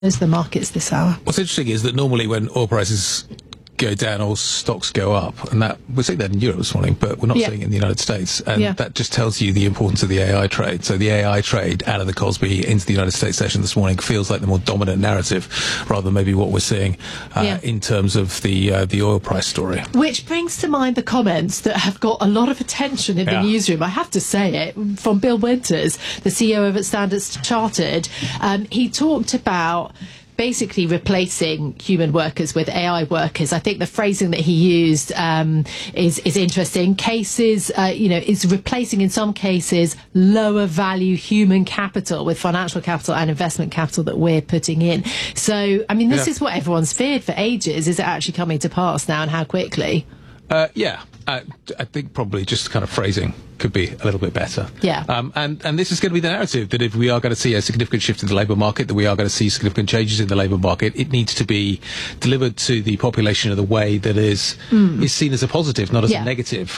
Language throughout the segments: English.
There's the markets this hour. What's interesting is that normally when oil prices go down, all stocks go up, and that we're seeing that in Europe this morning, but we're not seeing it in the United States, and that just tells you the importance of the AI trade. So the AI trade out of the Cosby into the United States session this morning feels like the more dominant narrative, rather than maybe what we're seeing in terms of the oil price story. Which brings to mind the comments that have got a lot of attention in the newsroom. I have to say it, from Bill Winters, the CEO of Standard Chartered. He talked about basically replacing human workers with AI workers. I think the phrasing that he used is interesting. Cases, is replacing in some cases lower value human capital with financial capital and investment capital that we're putting in. So, I mean, this is what everyone's feared for ages. Is it actually coming to pass now, and how quickly? I think probably just kind of phrasing could be a little bit better. And this is going to be the narrative, that if we are going to see a significant shift in the labour market, that we are going to see significant changes in the labour market, it needs to be delivered to the population in a way that is seen as a positive, not as a negative.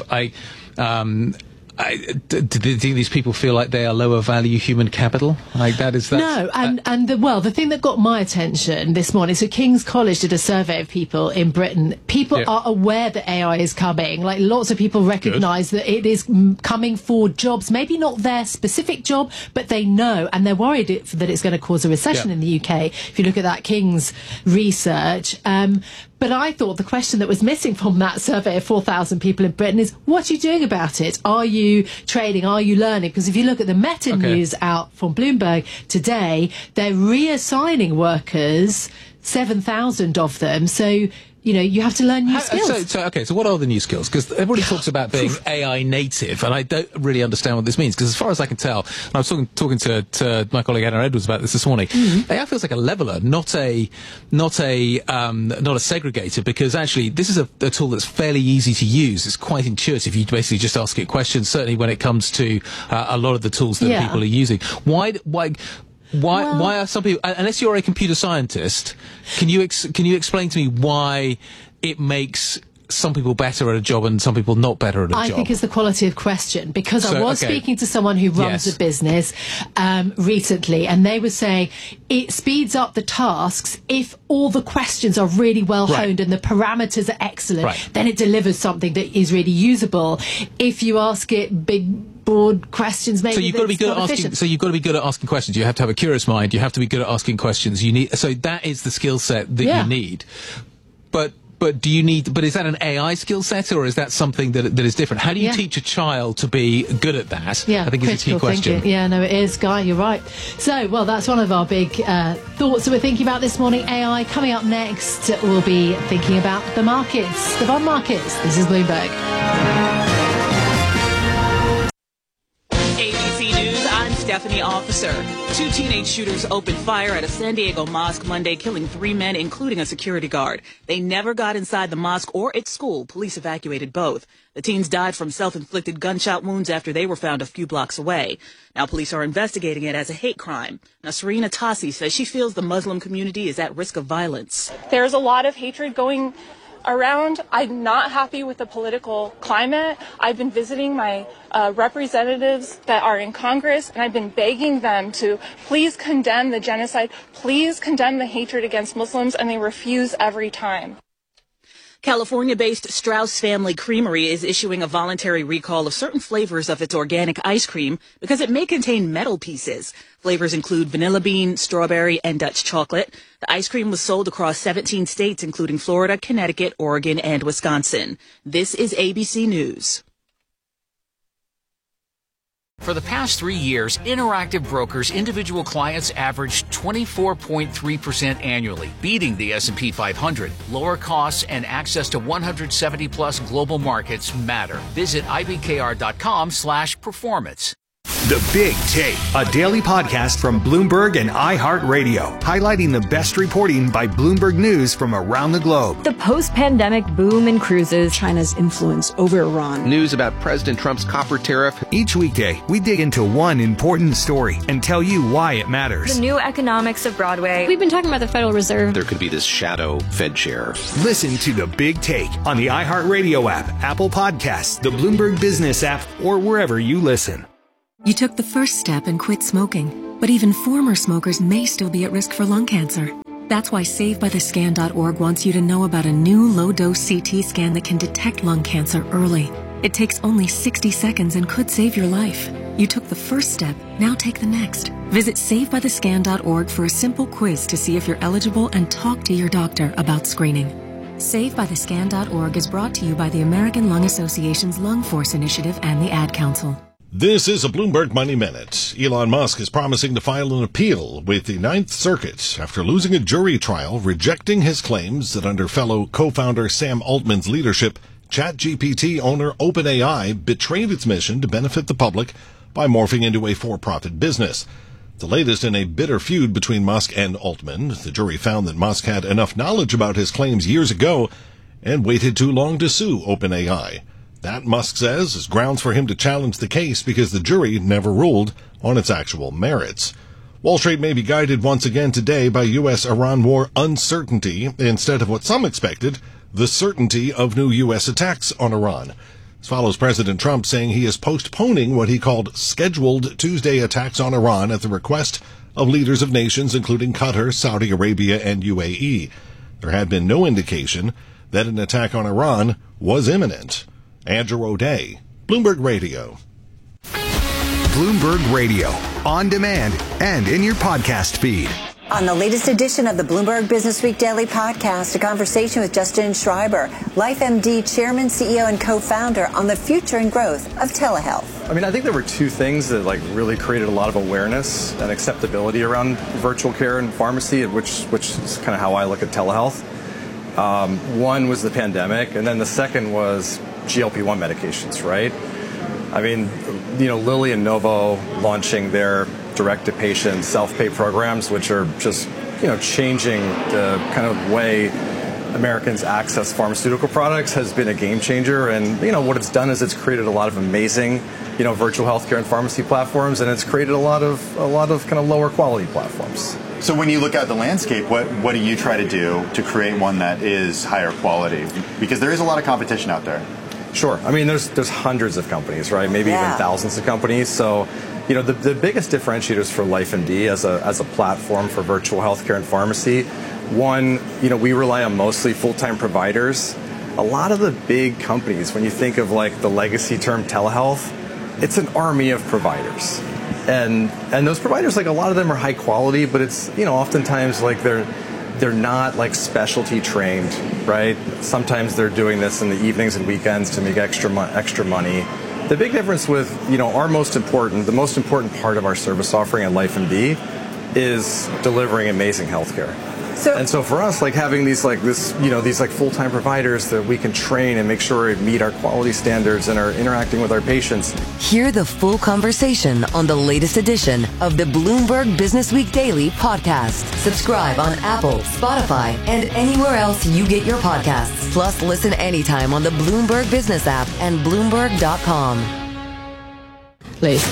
Do these people feel like they are lower value human capital? Like that's no, the thing that got my attention this morning, so King's College did a survey of people in Britain. People are aware that AI is coming. Like, lots of people recognise that it is coming for jobs, maybe not their specific job, but they know, and they're worried that it's going to cause a recession in the UK. If you look at that King's research. But I thought the question that was missing from that survey of 4,000 people in Britain is, what are you doing about it? Are you trading? Are you learning? Because if you look at the Meta news out from Bloomberg today, they're reassigning workers, 7,000 of them. So, you have to learn new skills. So what are the new skills? Because everybody talks about being AI native, and I don't really understand what this means. Because as far as I can tell, and I was talking to my colleague Anna Edwards about this morning, AI feels like a leveler, not a segregator. Because actually, this is a tool that's fairly easy to use. It's quite intuitive. You basically just ask it questions. Certainly, when it comes to a lot of the tools that people are using, why are some people, unless you're a computer scientist, can you explain to me why it makes some people better at a job and some people not better at a job? I think it's the quality of question, because I was speaking to someone who runs a business recently, and they were saying it speeds up the tasks if all the questions are really well honed and the parameters are excellent. Then it delivers something that is really usable. If you ask it broad questions, maybe. So you've got to be good at asking. So you've got to be good at asking questions. You have to have a curious mind. You have to be good at asking questions. So that is the skill set that you need. But do you need? But is that an AI skill set, or is that something that is different? How do you teach a child to be good at that? I think is a key question. Thinking. Yeah, no, it is, Guy. You're right. So, that's one of our big thoughts that we're thinking about this morning. AI coming up next. We'll be thinking about the markets, the bond markets. This is Bloomberg. Stephanie Officer. 2 teenage shooters opened fire at a San Diego mosque Monday, killing 3 men, including a security guard. They never got inside the mosque or its school. Police evacuated both. The teens died from self-inflicted gunshot wounds after they were found a few blocks away. Now police are investigating it as a hate crime. Now Serena Tassi says she feels the Muslim community is at risk of violence. There's a lot of hatred going around. I'm not happy with the political climate. I've been visiting my representatives that are in Congress, and I've been begging them to please condemn the genocide, please condemn the hatred against Muslims, and they refuse every time. California-based Strauss Family Creamery is issuing a voluntary recall of certain flavors of its organic ice cream because it may contain metal pieces. Flavors include vanilla bean, strawberry, and Dutch chocolate. The ice cream was sold across 17 states, including Florida, Connecticut, Oregon, and Wisconsin. This is ABC News. For the past 3 years, Interactive Brokers individual clients averaged 24.3% annually, beating the S&P 500. Lower costs and access to 170-plus global markets matter. Visit ibkr.com/performance. The Big Take, a daily podcast from Bloomberg and iHeartRadio, highlighting the best reporting by Bloomberg News from around the globe. The post-pandemic boom in cruises, China's influence over Iran. News about President Trump's copper tariff. Each weekday, we dig into one important story and tell you why it matters. The new economics of Broadway. We've been talking about the Federal Reserve. There could be this shadow Fed chair. Listen to The Big Take on the iHeartRadio app, Apple Podcasts, the Bloomberg Business app, or wherever you listen. You took the first step and quit smoking. But even former smokers may still be at risk for lung cancer. That's why SaveByTheScan.org wants you to know about a new low-dose CT scan that can detect lung cancer early. It takes only 60 seconds and could save your life. You took the first step, now take the next. Visit SaveByTheScan.org for a simple quiz to see if you're eligible and talk to your doctor about screening. SaveByTheScan.org is brought to you by the American Lung Association's Lung Force Initiative and the Ad Council. This is a Bloomberg Money Minute. Elon Musk is promising to file an appeal with the Ninth Circuit after losing a jury trial rejecting his claims that under fellow co-founder Sam Altman's leadership, ChatGPT owner OpenAI betrayed its mission to benefit the public by morphing into a for-profit business. The latest in a bitter feud between Musk and Altman. The jury found that Musk had enough knowledge about his claims years ago and waited too long to sue OpenAI. That, Musk says, is grounds for him to challenge the case because the jury never ruled on its actual merits. Wall Street may be guided once again today by U.S.-Iran war uncertainty instead of what some expected, the certainty of new U.S. attacks on Iran. This follows President Trump saying he is postponing what he called scheduled Tuesday attacks on Iran at the request of leaders of nations including Qatar, Saudi Arabia, and UAE. There had been no indication that an attack on Iran was imminent. Andrew O'Day, Bloomberg Radio. Bloomberg Radio, on demand and in your podcast feed. On the latest edition of the Bloomberg Business Week Daily Podcast, a conversation with Justin Schreiber, LifeMD Chairman, CEO, and co-founder on the future and growth of telehealth. I think there were two things that really created a lot of awareness and acceptability around virtual care and pharmacy, which is kind of how I look at telehealth. One was the pandemic, and then the second was GLP-1 medications, right? Lilly and Novo launching their direct-to-patient self-pay programs, which are just, changing the kind of way Americans access pharmaceutical products, has been a game changer. And, what it's done is it's created a lot of amazing, virtual healthcare and pharmacy platforms, and it's created a lot of kind of lower quality platforms. So when you look at the landscape, what do you try to do to create one that is higher quality? Because there is a lot of competition out there. Sure. There's hundreds of companies, right? Maybe even thousands of companies. So, the biggest differentiators for LifeMD as a platform for virtual healthcare and pharmacy, one, we rely on mostly full-time providers. A lot of the big companies, when you think of the legacy term telehealth, it's an army of providers. And those providers, a lot of them are high quality, but it's, oftentimes they're not specialty trained, right? Sometimes they're doing this in the evenings and weekends to make extra money. The big difference with, the most important part of our service offering at LifeMD is delivering amazing healthcare. So for us, having these full-time providers that we can train and make sure we meet our quality standards and are interacting with our patients. Hear the full conversation on the latest edition of the Bloomberg Business Week Daily Podcast. Subscribe on Apple, Spotify, and anywhere else you get your podcasts. Plus, listen anytime on the Bloomberg Business app and Bloomberg.com. Please.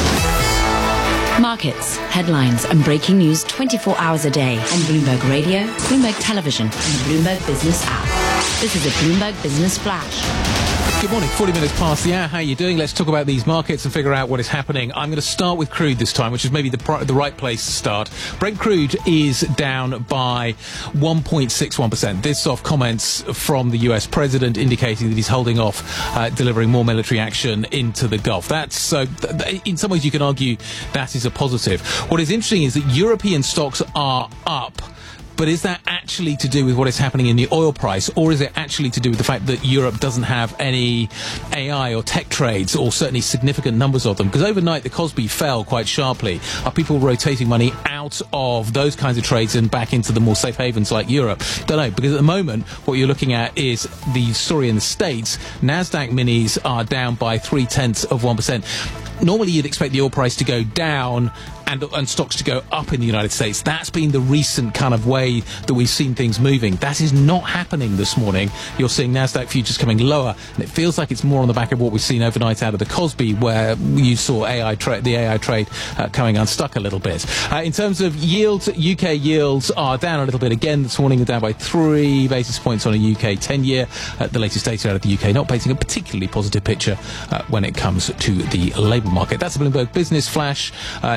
Markets, headlines, and breaking news 24 hours a day on Bloomberg Radio, Bloomberg Television, and the Bloomberg Business app. This is a Bloomberg Business Flash. Good morning, 40 minutes past the hour. How are you doing? Let's talk about these markets and figure out what is happening. I'm going to start with crude this time, which is maybe the right place to start. Brent crude is down by 1.61%. This off comments from the US president indicating that he's holding off delivering more military action into the Gulf. That's in some ways you can argue that is a positive. What is interesting is that European stocks are up. But is that actually to do with what is happening in the oil price, or is it actually to do with the fact that Europe doesn't have any AI or tech trades, or certainly significant numbers of them? Because overnight the Kospi fell quite sharply. Are people rotating money out of those kinds of trades and back into the more safe havens like Europe? Don't know, because at the moment what you're looking at is the story in the States. NASDAQ minis are down by 0.3%. Normally you'd expect the oil price to go down and stocks to go up in the United States. That's been the recent kind of way that we've seen things moving. That is not happening this morning. You're seeing NASDAQ futures coming lower, and it feels like it's more on the back of what we've seen overnight out of the Kospi, where you saw the AI trade coming unstuck a little bit. In terms of yields, UK yields are down a little bit again this morning. They're down by 3 basis points on a UK 10-year. The latest data out of the UK not painting a particularly positive picture when it comes to the labour market. That's a Bloomberg Business Flash. Now with more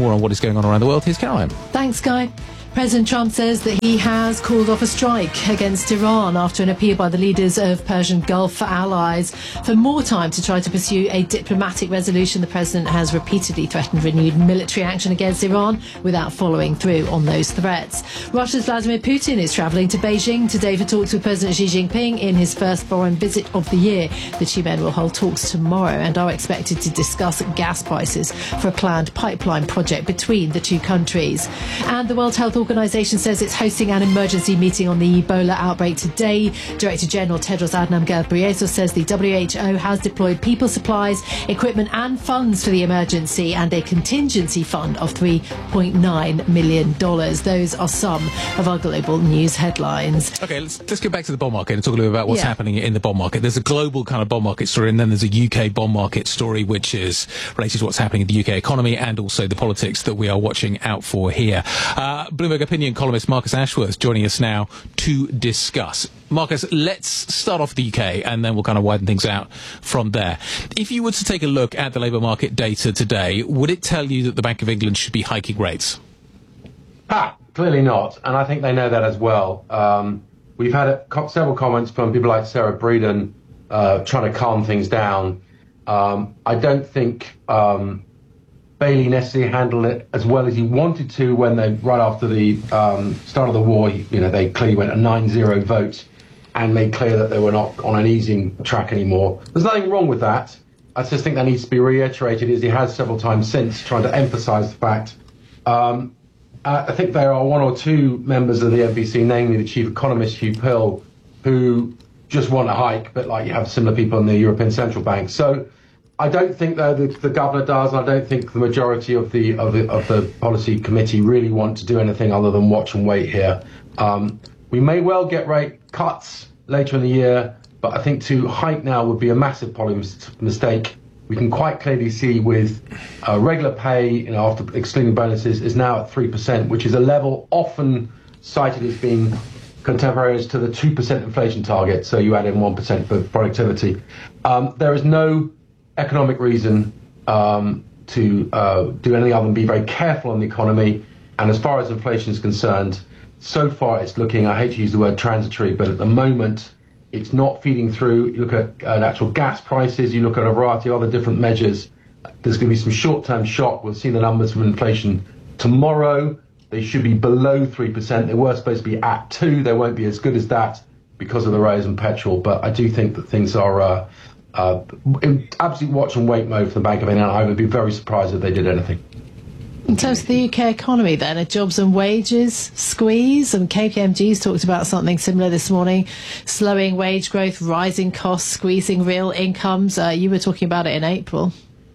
more on what is going on around the world, here's Caroline. Thanks, Guy. President Trump says that he has called off a strike against Iran after an appeal by the leaders of Persian Gulf allies for more time to try to pursue a diplomatic resolution. The president has repeatedly threatened renewed military action against Iran without following through on those threats. Russia's Vladimir Putin is travelling to Beijing today for talks with President Xi Jinping in his first foreign visit of the year. The two men will hold talks tomorrow and are expected to discuss gas prices for a planned pipeline project between the two countries. And the World Health Organization says it's hosting an emergency meeting on the Ebola outbreak today. Director General Tedros Adhanom Ghebreyesus says the WHO has deployed people, supplies, equipment and funds for the emergency and a contingency fund of $3.9 million. Those are some of our global news headlines. Okay, let's get back to the bond market and talk a little bit about what's happening in the bond market. There's a global kind of bond market story, and then there's a UK bond market story, which is related to what's happening in the UK economy and also the politics that we are watching out for here. Bloomberg opinion columnist Marcus Ashworth joining us now to discuss. Marcus, let's start off the UK and then we'll kind of widen things out from there. If you were to take a look at the labour market data today, would it tell you that the Bank of England should be hiking rates? Clearly not, and I think they know that as well. We've had several comments from people like Sarah Breeden trying to calm things down. I don't think Bailey necessarily handled it as well as he wanted to when they, right after the start of the war, they clearly went a 9-0 vote and made clear that they were not on an easing track anymore. There's nothing wrong with that. I just think that needs to be reiterated, as he has several times since, trying to emphasise the fact. I think there are one or two members of the NBC, namely the chief economist, Hugh Pill, who just want a hike, but like you have similar people in the European Central Bank. So I don't think though the governor does. I don't think the majority of the policy committee really want to do anything other than watch and wait here. We may well get rate cuts later in the year, but I think to hike now would be a massive policy mistake. We can quite clearly see with regular pay, after excluding bonuses, is now at 3%, which is a level often cited as being contemporaneous to the 2% inflation target. So you add in 1% for productivity. There is no economic reason to do anything other than be very careful on the economy. And as far as inflation is concerned, so far it's looking, I hate to use the word transitory, but at the moment it's not feeding through. You look at actual gas prices, you look at a variety of other different measures. There's going to be some short-term shock. We'll see the numbers from inflation tomorrow. They should be below 3%. They were supposed to be at 2%. They won't be as good as that because of the rise in petrol. But I do think that things are in absolute watch and wait mode for the Bank of England. I would be very surprised if they did anything. In terms of the UK economy then, a jobs and wages squeeze, and KPMG's talked about something similar this morning, slowing wage growth, rising costs, squeezing real incomes. You were talking about it in April.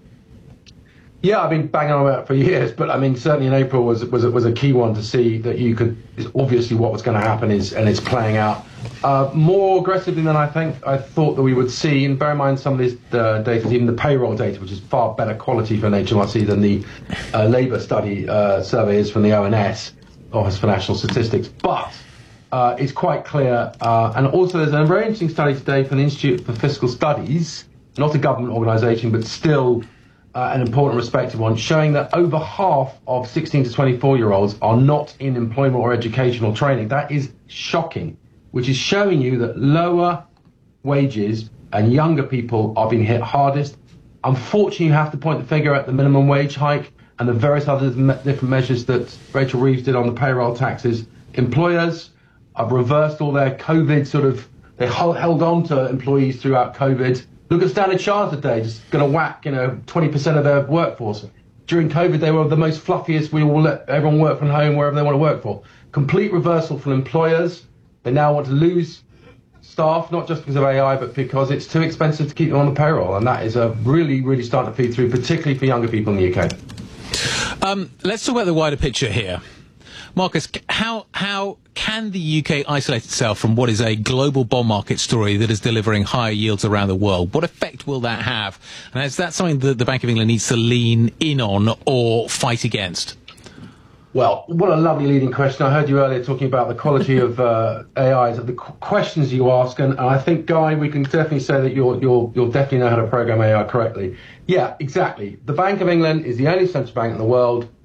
Yeah, I've been banging on about it for years, but I mean, certainly in April was a key one to see that you could, obviously what was going to happen is, and it's playing out more aggressively than I thought that we would see. And bear in mind some of this data, even the payroll data, which is far better quality for an HMRC than the labour study survey is from the ONS, Office for National Statistics. But it's quite clear, and also there's a very interesting study today from the Institute for Fiscal Studies, not a government organisation, but still an important respected one, showing that over half of 16 to 24-year-olds are not in employment or educational training. That is shocking, which is showing you that lower wages and younger people are being hit hardest. Unfortunately, you have to point the finger at the minimum wage hike and the various other different measures that Rachel Reeves did on the payroll taxes. Employers have reversed all their COVID they held on to employees throughout COVID. Look at Standard Chartered today, just going to whack, 20% of their workforce. During COVID, they were the most fluffiest. We will let everyone work from home wherever they want to work for. Complete reversal from employers. They now want to lose staff, not just because of AI, but because it's too expensive to keep them on the payroll. And that is really, really starting to feed through, particularly for younger people in the UK. Let's talk about the wider picture here. Marcus, how can the UK isolate itself from what is a global bond market story that is delivering higher yields around the world? What effect will that have? And is that something that the Bank of England needs to lean in on or fight against? Well, what a lovely leading question. I heard you earlier talking about the quality of AIs, the questions you ask, and I think, Guy, we can definitely say that you'll definitely know how to program AI correctly. Yeah, exactly. The Bank of England is the only central bank in the world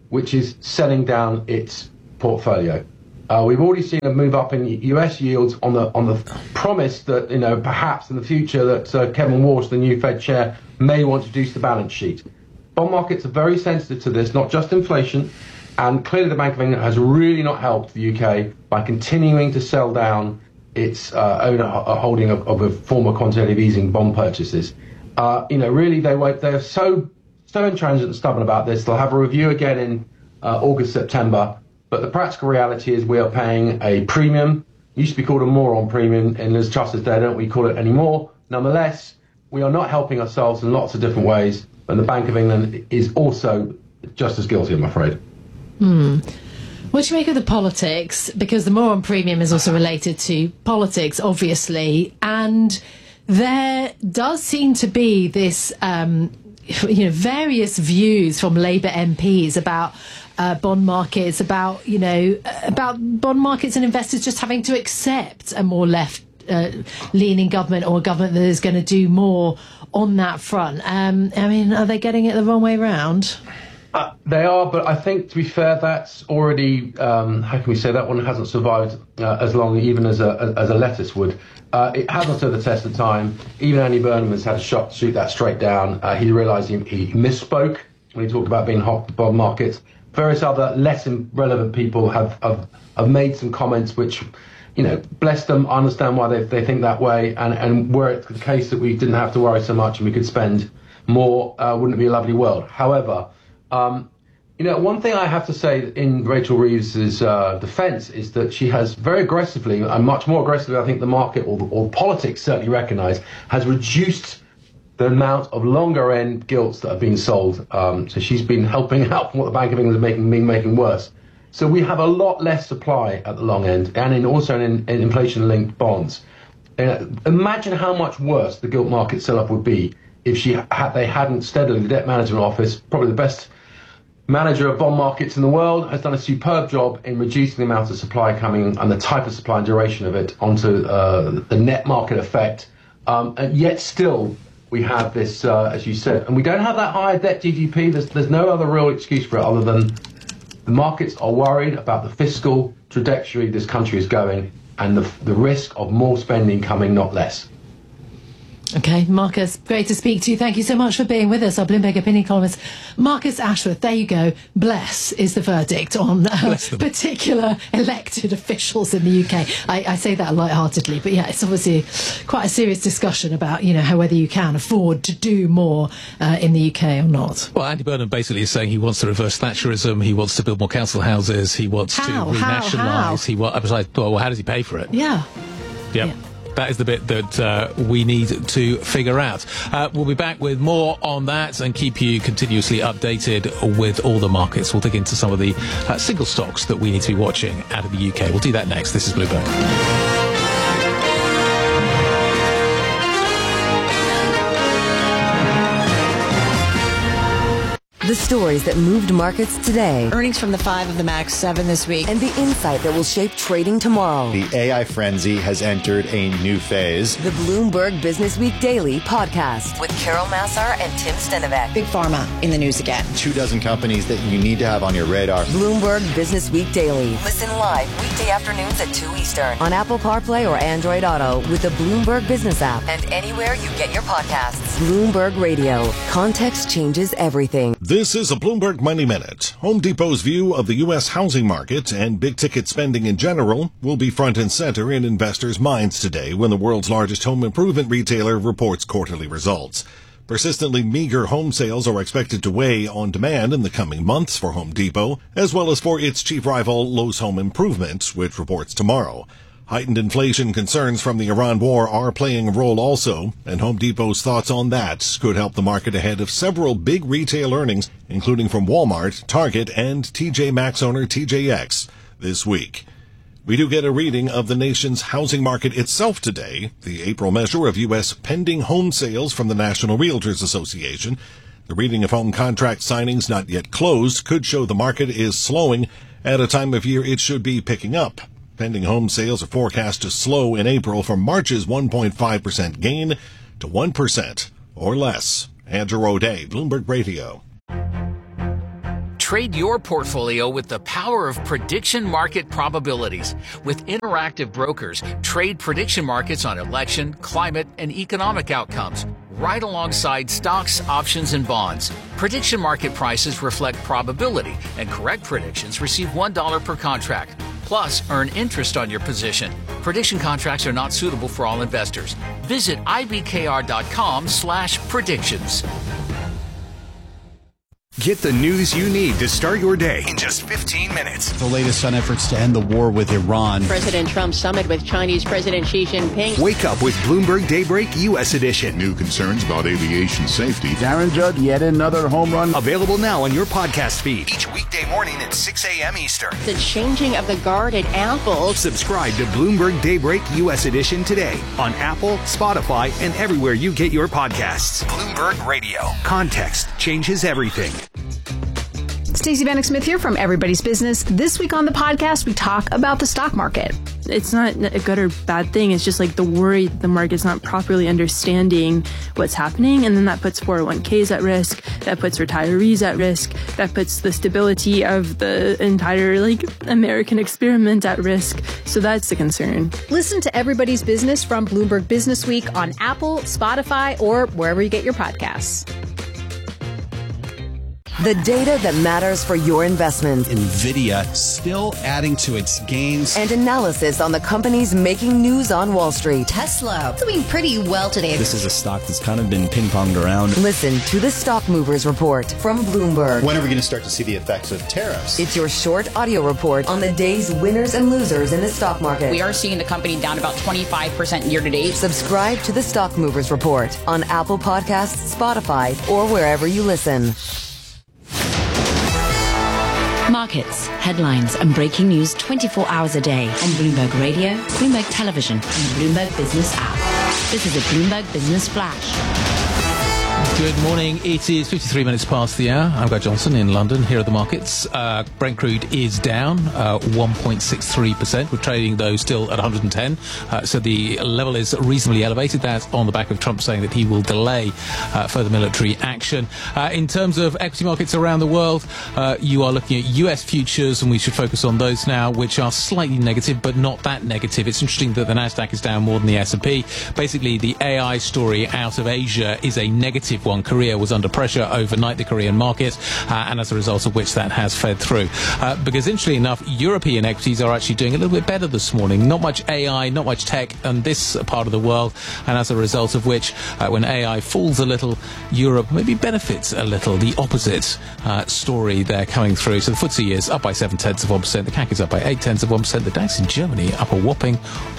which is selling down its portfolio. We've already seen a move up in US yields on the promise that, perhaps in the future that Kevin Walsh, the new Fed chair, may want to reduce the balance sheet. Bond markets are very sensitive to this, not just inflation, and clearly the Bank of England has really not helped the UK by continuing to sell down its holding of a former quantitative easing bond purchases. Really they're so intransigent and stubborn about this. They'll have a review again in August, September. But the practical reality is we are paying a premium. It used to be called a moron premium in Liz Truss's day. Don't we call it anymore? Nonetheless, we are not helping ourselves in lots of different ways. And the Bank of England is also just as guilty, I'm afraid. What do you make of the politics? Because the moron premium is also related to politics, obviously. And there does seem to be this, various views from Labour MPs about bond markets, about bond markets and investors just having to accept a more left-leaning government, or a government that is going to do more on that front. Are they getting it the wrong way round? They are, but I think, to be fair, that's already, how can we say, that one hasn't survived as long, even as a lettuce would. It hasn't stood the test of time. Even Andy Burnham has had a shot to shoot that straight down. He realised he misspoke when he talked about being hot for bond markets. Various other less relevant people have made some comments which, bless them, I understand why they think that way. And were it the case that we didn't have to worry so much and we could spend more, wouldn't it be a lovely world? However, one thing I have to say in Rachel Reeves' defence is that she has very aggressively, and much more aggressively, I think the market or politics certainly recognise, has reduced the amount of longer end gilts that are being sold. So she's been helping out from what the Bank of England is making worse. So we have a lot less supply at the long end, and also in inflation-linked bonds. Imagine how much worse the gilt market sell-off would be if they hadn't steadily, the debt management office, probably the best manager of bond markets in the world, has done a superb job in reducing the amount of supply coming and the type of supply and duration of it onto the net market effect. And yet still, we have this, as you said, and we don't have that higher debt GDP. There's no other real excuse for it other than the markets are worried about the fiscal trajectory this country is going and the risk of more spending coming, not less. Okay, Marcus, great to speak to you. Thank you so much for being with us, our Bloomberg opinion columnist. Marcus Ashworth, there you go. Bless is the verdict on particular elected officials in the UK. I say that lightheartedly, but yeah, it's obviously quite a serious discussion about, whether you can afford to do more in the UK or not. Well, Andy Burnham basically is saying he wants to reverse Thatcherism, he wants to build more council houses, he wants to renationalise. Well, how does he pay for it? Yeah. That is the bit that we need to figure out. We'll be back with more on that and keep you continuously updated with all the markets. We'll dig into some of the single stocks that we need to be watching out of the UK. We'll do that next. This is Bloomberg. The stories that moved markets today. Earnings from the 5 of the Max 7 this week. And the insight that will shape trading tomorrow. The AI frenzy has entered a new phase. The Bloomberg Business Week Daily podcast with Carol Massar and Tim Stenovec. Big Pharma in the news again. 24 companies that you need to have on your radar. Bloomberg Business Week Daily. Listen live weekday afternoons at 2 Eastern on Apple CarPlay or Android Auto with the Bloomberg Business app and anywhere you get your podcasts. Bloomberg Radio. Context changes everything. This is a Bloomberg Money Minute. Home Depot's view of the U.S. housing market and big-ticket spending in general will be front and center in investors' minds today when the world's largest home improvement retailer reports quarterly results. Persistently meager home sales are expected to weigh on demand in the coming months for Home Depot, as well as for its chief rival Lowe's Home Improvement, which reports tomorrow. Heightened inflation concerns from the Iran war are playing a role also, and Home Depot's thoughts on that could help the market ahead of several big retail earnings, including from Walmart, Target, and TJ Maxx owner TJX this week. We do get a reading of the nation's housing market itself today, the April measure of U.S. pending home sales from the National Realtors Association. The reading of home contract signings not yet closed could show the market is slowing at a time of year it should be picking up. Pending home sales are forecast to slow in April from March's 1.5% gain to 1% or less. Andrew O'Day, Bloomberg Radio. Trade your portfolio with the power of prediction market probabilities. With Interactive Brokers, trade prediction markets on election, climate, and economic outcomes, right alongside stocks, options, and bonds. Prediction market prices reflect probability, and correct predictions receive $1 per contract. Plus, earn interest on your position. Prediction contracts are not suitable for all investors. Visit ibkr.com/predictions. Get the news you need to start your day in just 15 minutes. The latest on efforts to end the war with Iran. President Trump's summit with Chinese President Xi Jinping. Wake up with Bloomberg Daybreak U.S. edition. New concerns about aviation safety. Darren Judd, yet another home run. Available now on your podcast feed. Each weekday morning at 6 a.m. Eastern. The changing of the guard at Apple. Subscribe to Bloomberg Daybreak U.S. edition today on Apple, Spotify, and everywhere you get your podcasts. Bloomberg Radio. Context changes everything. Stacey Vanek Smith here from Everybody's Business. This week on the podcast, we talk about the stock market. It's not a good or bad thing. It's just like the worry that the market's not properly understanding what's happening. And then that puts 401ks at risk. That puts retirees at risk. That puts the stability of the entire American experiment at risk. So that's the concern. Listen to Everybody's Business from Bloomberg Business Week on Apple, Spotify, or wherever you get your podcasts. The data that matters for your investment. NVIDIA still adding to its gains. And analysis on the companies making news on Wall Street. Tesla doing pretty well today. This is a stock that's kind of been ping-ponged around. Listen to the Stock Movers Report from Bloomberg. When are we going to start to see the effects of tariffs? It's your short audio report on the day's winners and losers in the stock market. We are seeing the company down about 25% year to date. Subscribe to the Stock Movers Report on Apple Podcasts, Spotify, or wherever you listen. Markets, headlines, and breaking news 24 hours a day on Bloomberg Radio, Bloomberg Television, and the Bloomberg Business app. This is a Bloomberg Business Flash. Good morning. It is 53 minutes past the hour. I'm Guy Johnson in London. Here are the markets. Brent crude is down 1.63%. We're trading, though, still at 110. So the level is reasonably elevated. That's on the back of Trump saying that he will delay further military action. In terms of equity markets around the world, you are looking at US futures, and we should focus on those now, which are slightly negative, but not that negative. It's interesting that the Nasdaq is down more than the S&P. Basically, the AI story out of Asia is a negative one. Korea was under pressure overnight, the Korean market, and as a result of which that has fed through. Because interestingly enough, European equities are actually doing a little bit better this morning. Not much AI, not much tech in this part of the world, and as a result of which, when AI falls a little, Europe maybe benefits a little. The opposite story there coming through. So the FTSE is up by 0.7%, the CAC is up by 0.8%, the DAX in Germany up a whopping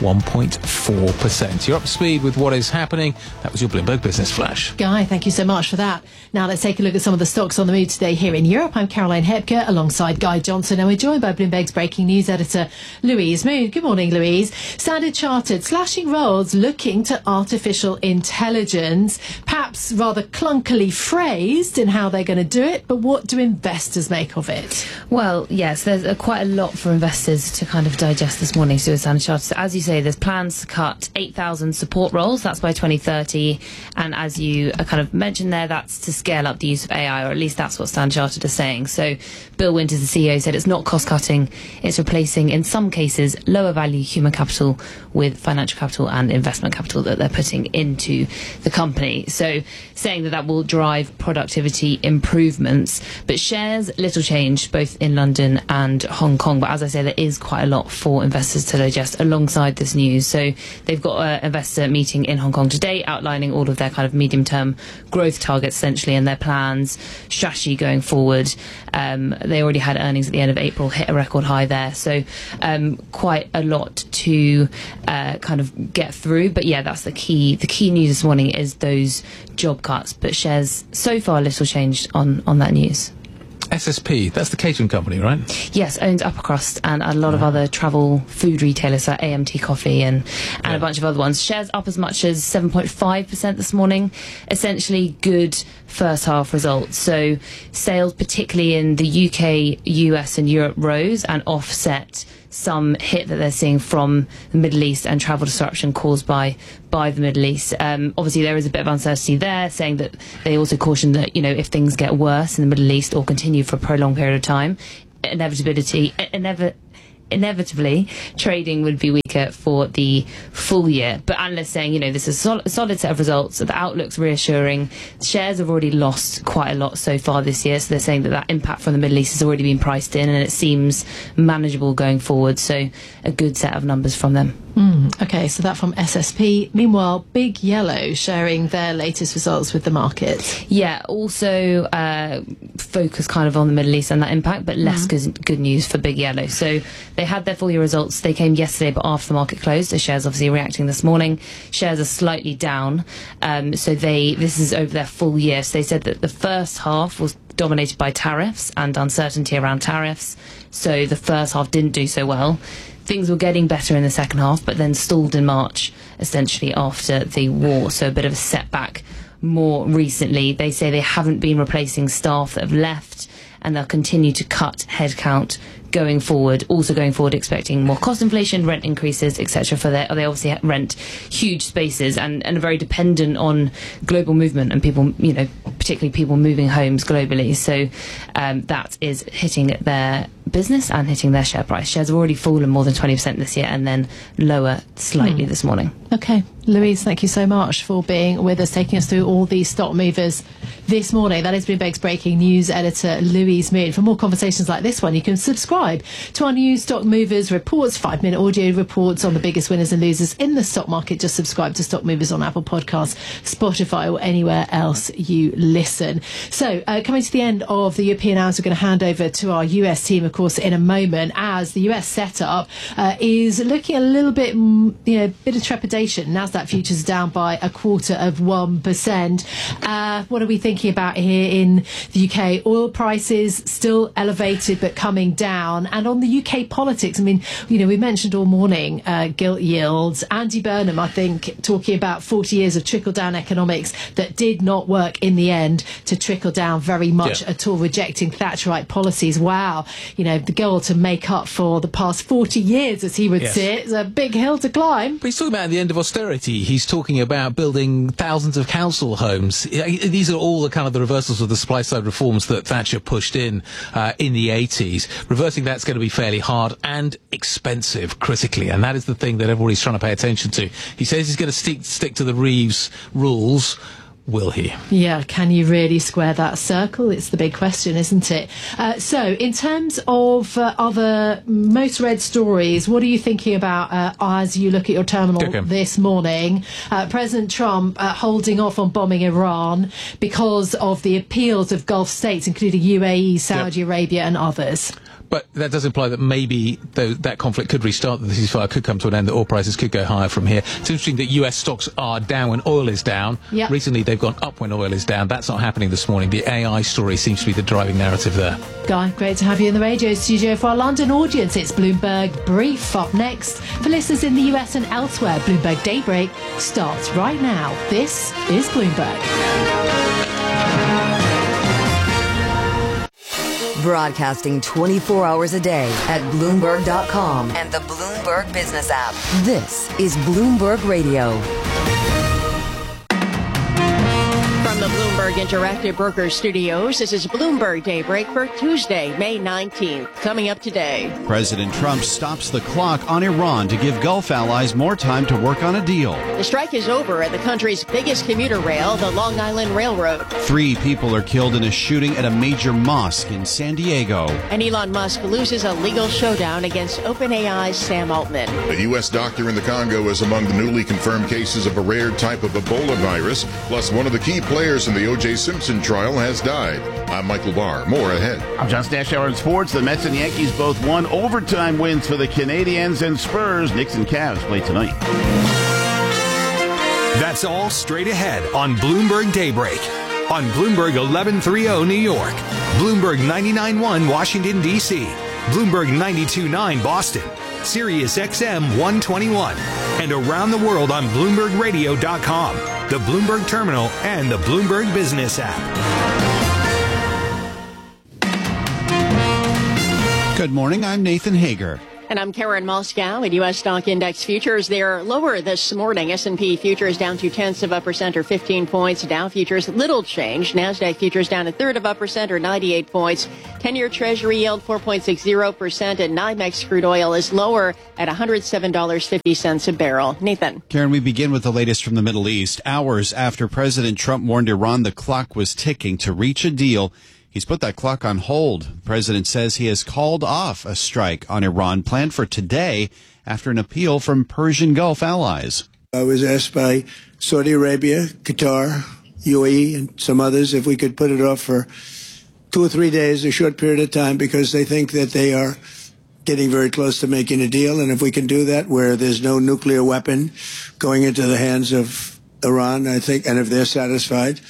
1.4%. You're up to speed with what is happening. That was your Bloomberg Business Flash. Guy, thank you so much for that. Now let's take a look at some of the stocks on the move today here in Europe. I'm Caroline Hepker alongside Guy Johnson, and we're joined by Bloomberg's breaking news editor Louise Moon. Good morning, Louise. Standard Chartered slashing rolls, looking to artificial intelligence, perhaps rather clunkily phrased in how they're going to do it, but what do investors make of it? Well, yes, there's quite a lot for investors to kind of digest this morning, so Standard Chartered. So as you say, there's plans to cut 8,000 support roles, that's by 2030, and as you kind of mentioned there, that's to scale up the use of AI, or at least that's what Standard Chartered is saying. So Bill Winters, the CEO, said it's not cost cutting, it's replacing, in some cases, lower value human capital with financial capital and investment capital that they're putting into the company. So saying that will drive productivity improvements, but shares little change both in London and Hong Kong. But as I say, there is quite a lot for investors to digest alongside this news. So they've got an investor meeting in Hong Kong today outlining all of their kind of medium-term growth targets essentially and their plans, strategy going forward. They already had earnings at the end of April, hit a record high there. So quite a lot to kind of get through. But yeah, that's the key. The key news this morning is those job cuts, but shares so far little changed on that news. SSP, that's the catering company, right? Yes, owns Upper Crust and a lot of other travel food retailers like AMT Coffee and a bunch of other ones. Shares up as much as 7.5% this morning. Essentially good first half results. So sales, particularly in the UK, US and Europe, rose and offset some hit that they're seeing from the Middle East and travel disruption caused by the Middle East. Obviously, there is a bit of uncertainty there, saying that they also caution that, if things get worse in the Middle East or continue for a prolonged period of time, inevitably trading would be weaker for the full year. But analysts saying, this is a solid set of results. The outlook's reassuring. Shares have already lost quite a lot so far this year, so they're saying that impact from the Middle East has already been priced in, and it seems manageable going forward. So a good set of numbers from them. Okay, so that from SSP. Meanwhile, Big Yellow sharing their latest results with the market. Yeah, also focus kind of on the Middle East and that impact, but less good news for Big Yellow. So they had their full year results. They came yesterday, but after the market closed. The shares obviously reacting this morning. Shares are slightly down. So this is over their full year. So they said that the first half was dominated by tariffs and uncertainty around tariffs. So the first half didn't do so well. Things were getting better in the second half, but then stalled in March, essentially after the war. So a bit of a setback more recently. They say they haven't been replacing staff that have left, and they'll continue to cut headcount going forward. Also going forward, expecting more cost inflation, rent increases, etc. They obviously rent huge spaces and are very dependent on global movement and people, particularly people moving homes globally. So that is hitting their business and hitting their share price. Shares have already fallen more than 20% this year, and then lower slightly this morning. Okay, Louise, thank you so much for being with us, taking us through all these stock movers this morning. That is Bloomberg's breaking news editor, Louise Moon. For more conversations like this one, you can subscribe to our new Stock Movers reports, 5-minute audio reports on the biggest winners and losers in the stock market. Just subscribe to Stock Movers on Apple Podcasts, Spotify, or anywhere else you listen. So, coming to the end of the European hours, we're going to hand over to our US team, of course, in a moment, as the US setup is looking a little bit, bit of trepidation. Nasdaq futures down by 0.25%. What are we thinking about here in the UK? Oil prices still elevated but coming down. And on the UK politics, we mentioned all morning gilt yields. Andy Burnham, I think, talking about 40 years of trickle-down economics that did not work in the end to trickle down very much at all, rejecting Thatcherite policies. Wow, the goal to make up for the past 40 years, as he would say it, is a big hill to climb. But he's talking about the end of austerity. He's talking about building thousands of council homes. These are all the kind of the reversals of the supply-side reforms that Thatcher pushed in the 80s. Reversing that's going to be fairly hard and expensive, critically, and that is the thing that everybody's trying to pay attention to. He says he's going to stick to the Reeves rules. Will he? Yeah, can you really square that circle? It's the big question, isn't it? So, in terms of other most read stories, what are you thinking about as you look at your terminal this morning? President Trump holding off on bombing Iran because of the appeals of Gulf states, including UAE, Saudi Arabia and others. But that does imply that maybe that conflict could restart, that the ceasefire could come to an end, that oil prices could go higher from here. It's interesting that US stocks are down when oil is down. Yep. Recently they've gone up when oil is down. That's not happening this morning. The AI story seems to be the driving narrative there. Guy, great to have you in the radio studio. For our London audience, it's Bloomberg Brief. Up next, for listeners in the US and elsewhere, Bloomberg Daybreak starts right now. This is Bloomberg. Broadcasting 24 hours a day at Bloomberg.com and the Bloomberg Business app. This is Bloomberg Radio. From the Bloomberg Interactive Brokers Studios, this is Bloomberg Daybreak for Tuesday, May 19th. Coming up today, President Trump stops the clock on Iran to give Gulf allies more time to work on a deal. The strike is over at the country's biggest commuter rail, the Long Island Railroad. 3 people are killed in a shooting at a major mosque in San Diego. And Elon Musk loses a legal showdown against OpenAI's Sam Altman. A U.S. doctor in the Congo is among the newly confirmed cases of a rare type of Ebola virus. Plus, one of the key players in the O.J. Simpson trial has died. I'm Michael Barr. More ahead. I'm John Stashower in sports. The Mets and Yankees both won overtime wins for the Canadiens and Spurs. Knicks and Cavs play tonight. That's all straight ahead on Bloomberg Daybreak. On Bloomberg 1130 New York, Bloomberg 99.1 Washington, D.C., Bloomberg 92.9 Boston, Sirius XM 121, and around the world on BloombergRadio.com, the Bloomberg Terminal, and the Bloomberg Business app. Good morning, I'm Nathan Hager. And I'm Karen Moscow at U.S. Stock Index Futures. They're lower this morning. S&P Futures down 0.2% or 15 points. Dow Futures, little change. NASDAQ Futures down 0.33% or 98 points. 10-year Treasury yield 4.60%. And NYMEX crude oil is lower at $107.50 a barrel. Nathan. Karen, we begin with the latest from the Middle East. Hours after President Trump warned Iran the clock was ticking to reach a deal, he's put that clock on hold. The president says he has called off a strike on Iran planned for today after an appeal from Persian Gulf allies. I was asked by Saudi Arabia, Qatar, UAE, and some others if we could put it off for 2 or 3 days, a short period of time, because they think that they are getting very close to making a deal. And if we can do that where there's no nuclear weapon going into the hands of Iran, I think, and if they're satisfied,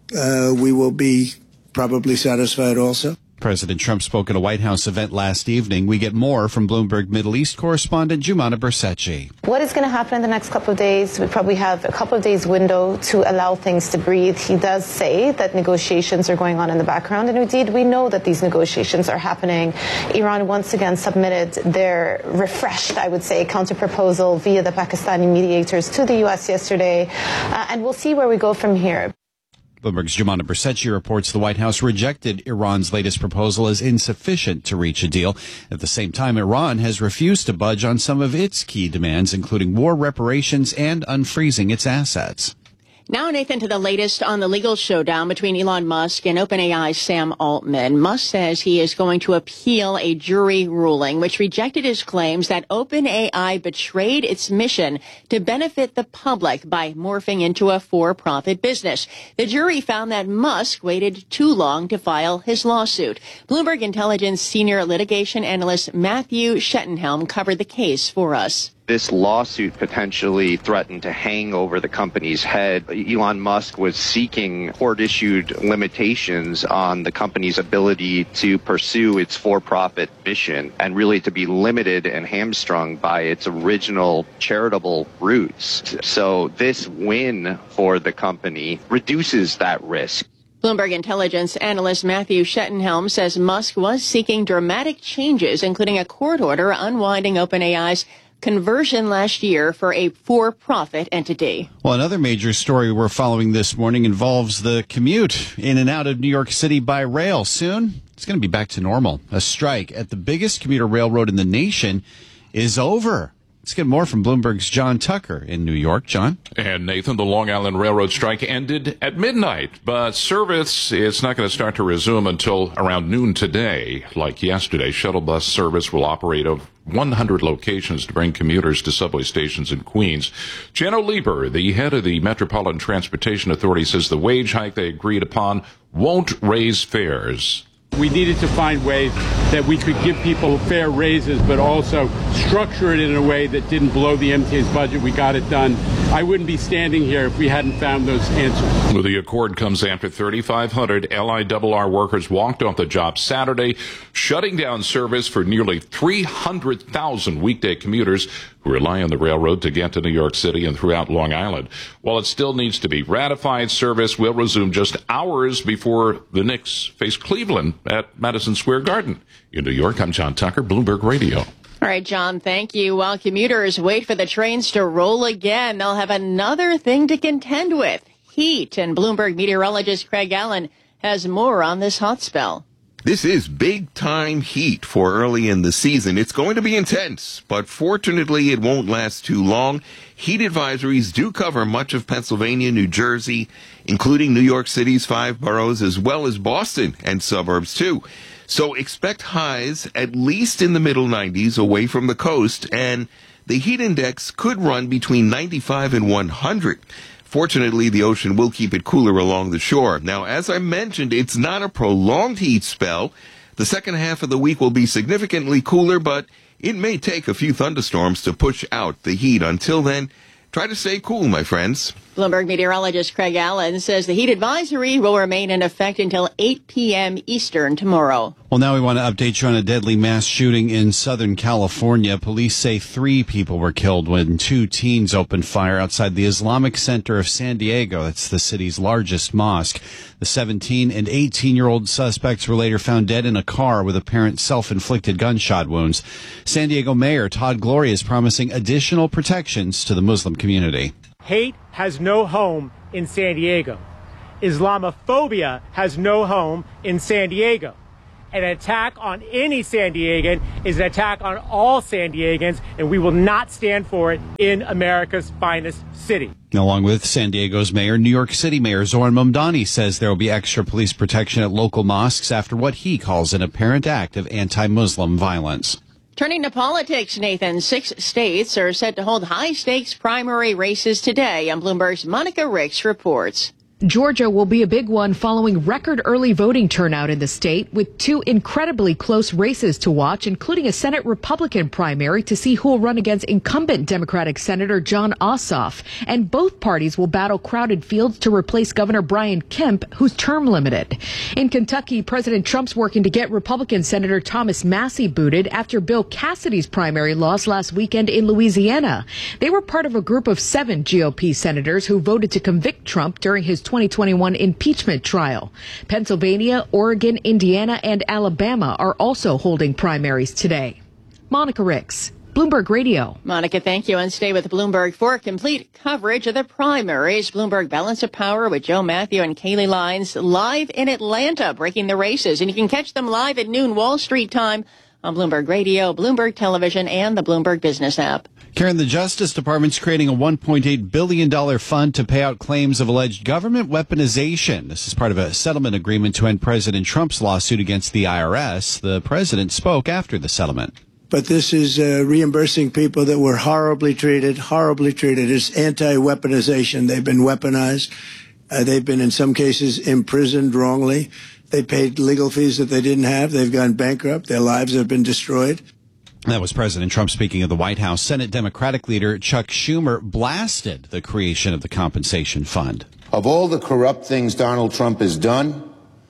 we will be probably satisfied also. President Trump spoke at a White House event last evening. We get more from Bloomberg Middle East correspondent Jumana Bersecci. What is going to happen in the next couple of days? We probably have a couple of days window to allow things to breathe. He does say that negotiations are going on in the background, and indeed we know that these negotiations are happening. Iran once again submitted their refreshed, I would say, counterproposal via the Pakistani mediators to the U.S. yesterday, and we'll see where we go from here. Bloomberg's Jumana Bersecci reports the White House rejected Iran's latest proposal as insufficient to reach a deal. At the same time, Iran has refused to budge on some of its key demands, including war reparations and unfreezing its assets. Now, Nathan, to the latest on the legal showdown between Elon Musk and OpenAI's Sam Altman. Musk says he is going to appeal a jury ruling which rejected his claims that OpenAI betrayed its mission to benefit the public by morphing into a for-profit business. The jury found that Musk waited too long to file his lawsuit. Bloomberg Intelligence senior litigation analyst Matthew Schettenhelm covered the case for us. This lawsuit potentially threatened to hang over the company's head. Elon Musk was seeking court-issued limitations on the company's ability to pursue its for-profit mission and really to be limited and hamstrung by its original charitable roots. So this win for the company reduces that risk. Bloomberg Intelligence analyst Matthew Schettenhelm says Musk was seeking dramatic changes, including a court order unwinding OpenAI's conversion last year for a for-profit entity. Well, another major story we're following this morning involves the commute in and out of New York City by rail. Soon, it's going to be back to normal. A strike at the biggest commuter railroad in the nation is over. Let's get more from Bloomberg's John Tucker in New York. John? And Nathan, the Long Island Railroad strike ended at midnight, but service is not going to start to resume until around noon today. Like yesterday, shuttle bus service will operate of 100 locations to bring commuters to subway stations in Queens. Jano Lieber, the head of the Metropolitan Transportation Authority, says the wage hike they agreed upon won't raise fares. We needed to find ways that we could give people fair raises, but also structure it in a way that didn't blow the MTA's budget. We got it done. I wouldn't be standing here if we hadn't found those answers. Well, the accord comes after 3,500 LIRR workers walked off the job Saturday, shutting down service for nearly 300,000 weekday commuters who rely on the railroad to get to New York City and throughout Long Island. While it still needs to be ratified, service will resume just hours before the Knicks face Cleveland at Madison Square Garden. In New York, I'm John Tucker, Bloomberg Radio. All right, John, thank you. While commuters wait for the trains to roll again, they'll have another thing to contend with, heat. And Bloomberg meteorologist Craig Allen has more on this hot spell. This is big-time heat for early in the season. It's going to be intense, but fortunately it won't last too long. Heat advisories do cover much of Pennsylvania, New Jersey, including New York City's 5 boroughs, as well as Boston and suburbs, too. So expect highs at least in the middle 90s away from the coast, and the heat index could run between 95 and 100. Fortunately, the ocean will keep it cooler along the shore. Now, as I mentioned, it's not a prolonged heat spell. The second half of the week will be significantly cooler, but it may take a few thunderstorms to push out the heat. Until then, try to stay cool, my friends. Bloomberg meteorologist Craig Allen says the heat advisory will remain in effect until 8 p.m. Eastern tomorrow. Well, now we want to update you on a deadly mass shooting in Southern California. Police say 3 people were killed when 2 teens opened fire outside the Islamic Center of San Diego. That's the city's largest mosque. The 17 and 18-year-old suspects were later found dead in a car with apparent self-inflicted gunshot wounds. San Diego Mayor Todd Gloria is promising additional protections to the Muslim community. Hate has no home in San Diego. Islamophobia has no home in San Diego. An attack on any San Diegan is an attack on all San Diegans, and we will not stand for it in America's finest city. Along with San Diego's mayor, New York City Mayor Zoran Momdani says there will be extra police protection at local mosques after what he calls an apparent act of anti-Muslim violence. Turning to politics, Nathan, 6 states are set to hold high-stakes primary races today. On Bloomberg's Monica Ricks reports. Georgia will be a big one following record early voting turnout in the state, with 2 incredibly close races to watch, including a Senate Republican primary to see who will run against incumbent Democratic Senator Jon Ossoff. And both parties will battle crowded fields to replace Governor Brian Kemp, who's term limited. In Kentucky, President Trump's working to get Republican Senator Thomas Massie booted after Bill Cassidy's primary loss last weekend in Louisiana. They were part of a group of 7 GOP senators who voted to convict Trump during his 2021 impeachment trial. Pennsylvania, Oregon, Indiana, and Alabama are also holding primaries today. Monica Ricks, Bloomberg Radio. Monica, thank you. And stay with Bloomberg for complete coverage of the primaries. Bloomberg Balance of Power with Joe Matthew and Kaylee Lines live in Atlanta, breaking the races. And you can catch them live at noon Wall Street time on Bloomberg Radio, Bloomberg Television, and the Bloomberg Business app. Karen, the Justice Department's creating a $1.8 billion fund to pay out claims of alleged government weaponization. This is part of a settlement agreement to end President Trump's lawsuit against the IRS. The president spoke after the settlement. But this is reimbursing people that were horribly treated. It's anti-weaponization. They've been weaponized. They've been, in some cases, imprisoned wrongly. They paid legal fees that they didn't have. They've gone bankrupt. Their lives have been destroyed. That was President Trump speaking of the White House. Senate Democratic leader Chuck Schumer blasted the creation of the compensation fund. Of all the corrupt things Donald Trump has done,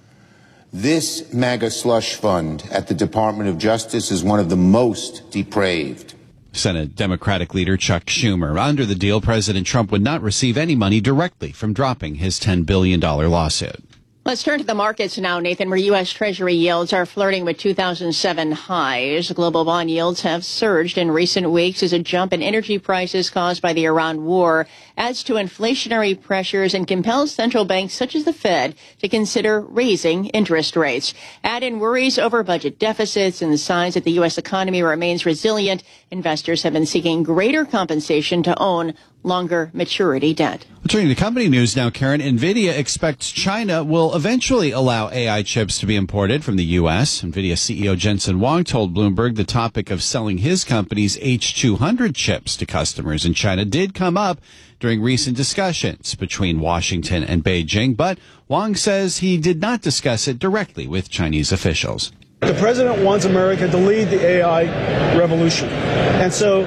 this MAGA slush fund at the Department of Justice is one of the most depraved. Senate Democratic leader Chuck Schumer. Under the deal, President Trump would not receive any money directly from dropping his $10 billion lawsuit. Let's turn to the markets now, Nathan, where U.S. Treasury yields are flirting with 2007 highs. Global bond yields have surged in recent weeks as a jump in energy prices caused by the Iran war adds to inflationary pressures and compels central banks such as the Fed to consider raising interest rates. Add in worries over budget deficits and signs that the U.S. economy remains resilient. Investors have been seeking greater compensation to own longer maturity debt. Turning to company news now, Karen, NVIDIA expects China will eventually allow AI chips to be imported from the U.S. NVIDIA CEO Jensen Huang told Bloomberg the topic of selling his company's H200 chips to customers in China did come up during recent discussions between Washington and Beijing, but Huang says he did not discuss it directly with Chinese officials. The president wants America to lead the AI revolution. And so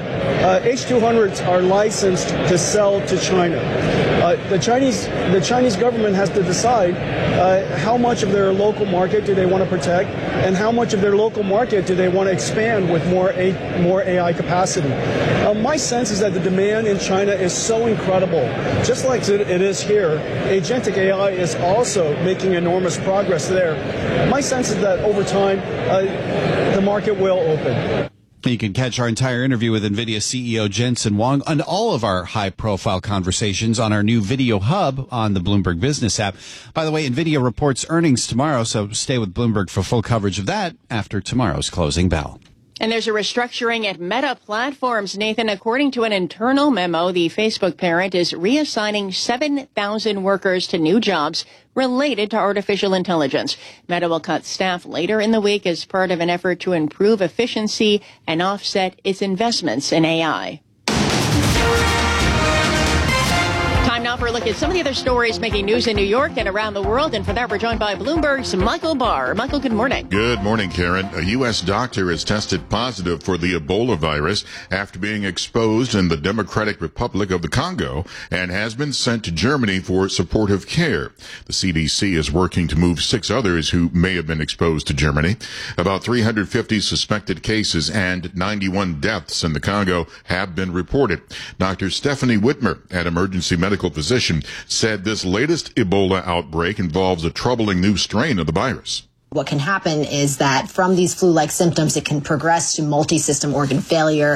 H200s are licensed to sell to China. The Chinese government has to decide how much of their local market do they want to protect and how much of their local market do they want to expand with more AI capacity. My sense is that the demand in China is so incredible. Just like it is here, agentic AI is also making enormous progress there. My sense is that over time, the market will open. You can catch our entire interview with NVIDIA CEO Jensen Huang and all of our high-profile conversations on our new video hub on the Bloomberg Business app. By the way, NVIDIA reports earnings tomorrow, so stay with Bloomberg for full coverage of that after tomorrow's closing bell. And there's a restructuring at Meta Platforms, Nathan. According to an internal memo, the Facebook parent is reassigning 7,000 workers to new jobs related to artificial intelligence. Meta will cut staff later in the week as part of an effort to improve efficiency and offset its investments in AI. Time now for a look at some of the other stories making news in New York and around the world. And for that, we're joined by Bloomberg's Michael Barr. Michael, good morning. Good morning, Karen. A U.S. doctor has tested positive for the Ebola virus after being exposed in the Democratic Republic of the Congo and has been sent to Germany for supportive care. The CDC is working to move 6 others who may have been exposed to Germany. About 350 suspected cases and 91 deaths in the Congo have been reported. Dr. Stephanie Whitmer, an emergency medical physician, said this latest Ebola outbreak involves a troubling new strain of the virus. What can happen is that from these flu-like symptoms, it can progress to multi-system organ failure,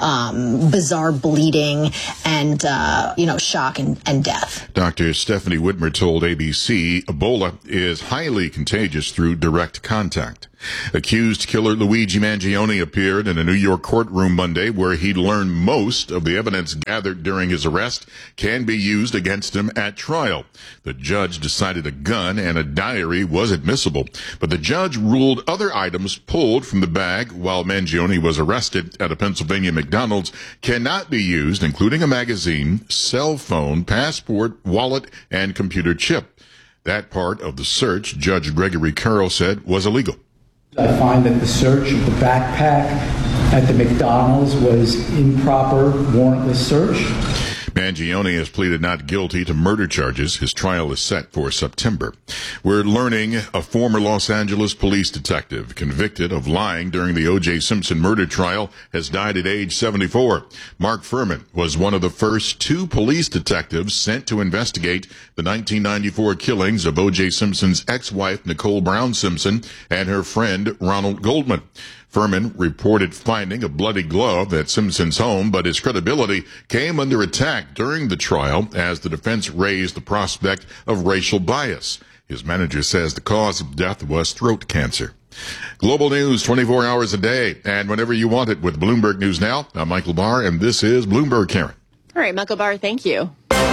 bizarre bleeding, and, shock and death. Dr. Stephanie Whitmer told ABC Ebola is highly contagious through direct contact. Accused killer Luigi Mangione appeared in a New York courtroom Monday where he learned most of the evidence gathered during his arrest can be used against him at trial. The judge decided a gun and a diary was admissible, but the judge ruled other items pulled from the bag while Mangione was arrested at a Pennsylvania McDonald's cannot be used, including a magazine, cell phone, passport, wallet, and computer chip. That part of the search, Judge Gregory Carroll said, was illegal. I find that the search of the backpack at the McDonald's was improper, warrantless search. Mangione has pleaded not guilty to murder charges. His trial is set for September. We're learning a former Los Angeles police detective convicted of lying during the O.J. Simpson murder trial has died at age 74. Mark Fuhrman was one of the first 2 police detectives sent to investigate the 1994 killings of O.J. Simpson's ex-wife, Nicole Brown Simpson, and her friend, Ronald Goldman. Fuhrman reported finding a bloody glove at Simpson's home, but his credibility came under attack during the trial as the defense raised the prospect of racial bias. His manager says the cause of death was throat cancer. Global news 24 hours a day and whenever you want it with Bloomberg News Now. I'm Michael Barr, and this is Bloomberg, Karen. All right, Michael Barr, thank you.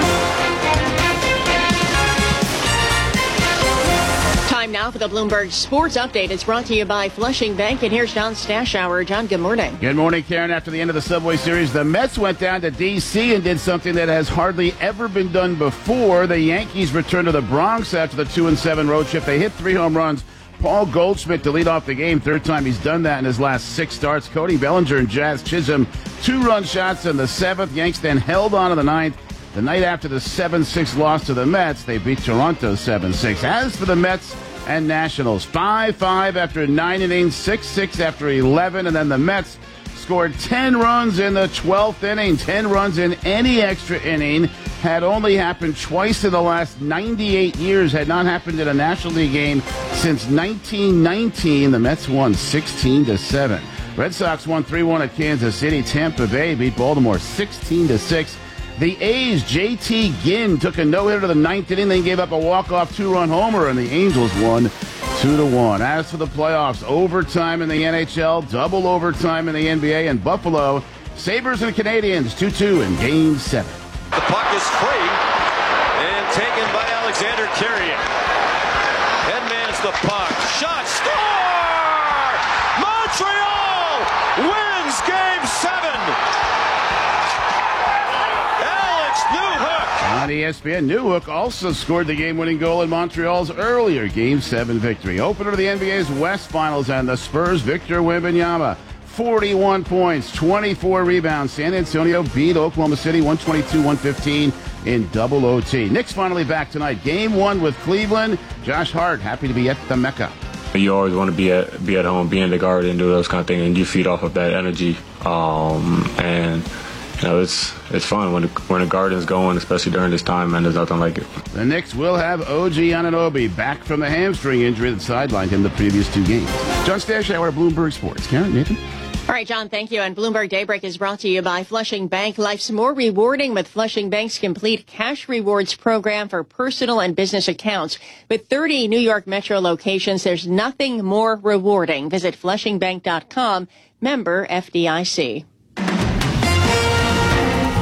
Time now for the Bloomberg Sports Update. It's brought to you by Flushing Bank. And here's John Stashower. John, good morning. Good morning, Karen. After the end of the Subway Series, the Mets went down to D.C. and did something that has hardly ever been done before. The Yankees returned to the Bronx after the 2-7 road trip. They hit 3 home runs. Paul Goldschmidt to lead off the game. 3rd time he's done that in his last 6 starts. Cody Bellinger and Jazz Chisholm, 2-run shots in the 7th. Yanks then held on in the 9th. The night after the 7-6 loss to the Mets, they beat Toronto 7-6. As for the Mets and Nationals, 5-5 after 9 innings, 6-6 after 11, and then the Mets scored 10 runs in the 12th inning. 10 runs in any extra inning had only happened twice in the last 98 years, had not happened in a National League game since 1919. The Mets won 16-7. Red Sox won 3-1 at Kansas City. Tampa Bay beat Baltimore 16-6. The A's, J.T. Ginn took a no-hitter to the 9th inning, then gave up a walk-off 2-run homer, and the Angels won 2-1. As for the playoffs, overtime in the NHL, double overtime in the NBA, and Buffalo, Sabres and Canadiens 2-2 in Game 7. The puck is free and taken by Alexander Carrier. Headmans the puck. Shot, score! Montreal wins Game 7. On ESPN, Newhook also scored the game-winning goal in Montreal's earlier Game 7 victory. Opener to the NBA's West Finals, and the Spurs' Victor Wembanyama, 41 points, 24 rebounds. San Antonio beat Oklahoma City 122-115 in double OT. Knicks finally back tonight. Game 1 with Cleveland. Josh Hart happy to be at the Mecca. You always want to be at home, be in the Garden, do those kind of things, and you feed off of that energy. And you know, it's fun when the Garden's going, especially during this time, man. There's nothing like it. The Knicks will have OG Anunoby back from the hamstring injury that sidelined him the previous 2 games. John Stashower, Bloomberg Sports. Karen, Nathan? All right, John, thank you. And Bloomberg Daybreak is brought to you by Flushing Bank. Life's more rewarding with Flushing Bank's complete cash rewards program for personal and business accounts. With 30 New York Metro locations, there's nothing more rewarding. Visit flushingbank.com, member FDIC.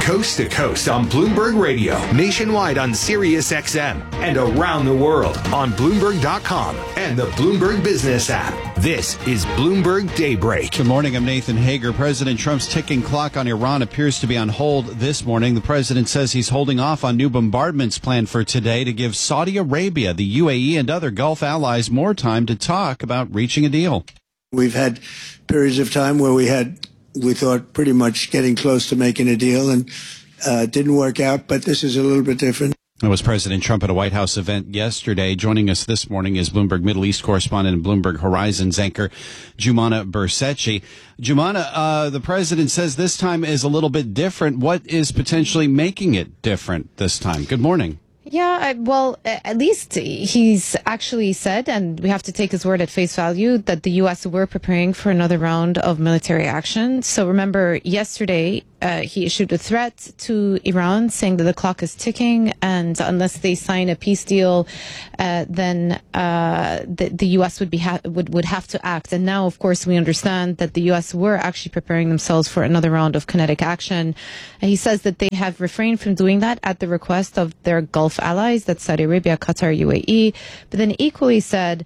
coast to coast on Bloomberg Radio, nationwide on Sirius XM, and around the world on Bloomberg.com and the Bloomberg Business app. This is Bloomberg Daybreak. Good morning. I'm Nathan Hager. President Trump's ticking clock on Iran appears to be on hold this morning. The president says he's holding off on new bombardments planned for today to give Saudi Arabia, the UAE, and other Gulf allies more time to talk about reaching a deal. We've had periods of time where we thought pretty much getting close to making a deal, and it didn't work out, but this is a little bit different. That was President Trump at a White House event yesterday. Joining us this morning is Bloomberg Middle East correspondent and Bloomberg Horizons anchor Joumana Bersecci. Joumana, the president says this time is a little bit different. What is potentially making it different this time? Good morning. Yeah, well, at least he's actually said, and we have to take his word at face value, that the U.S. were preparing for another round of military action. So remember, yesterday, he issued a threat to Iran saying that the clock is ticking, and unless they sign a peace deal, then the U.S. would have to act. And now, of course, we understand that the U.S. were actually preparing themselves for another round of kinetic action. And he says that they have refrained from doing that at the request of their Gulf allies, that's Saudi Arabia, Qatar, UAE, but then equally said,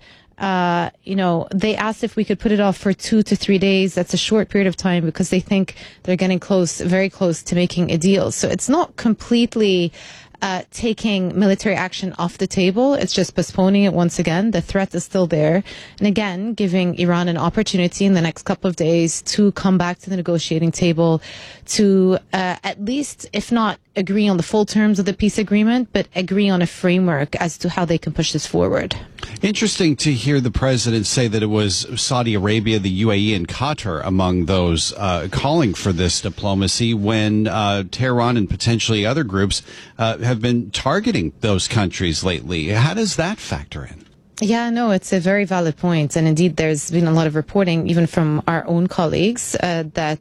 they asked if we could put it off for 2 to 3 days. That's a short period of time because they think they're getting close, very close to making a deal. So it's not completely taking military action off the table. It's just postponing it once again. The threat is still there. And again, giving Iran an opportunity in the next couple of days to come back to the negotiating table to at least, if not agree on the full terms of the peace agreement, but agree on a framework as to how they can push this forward. Interesting to hear the president say that it was Saudi Arabia, the UAE, and Qatar among those calling for this diplomacy when Tehran and potentially other groups have been targeting those countries lately. How does that factor in? Yeah, no, it's a very valid point. And indeed, there's been a lot of reporting, even from our own colleagues, that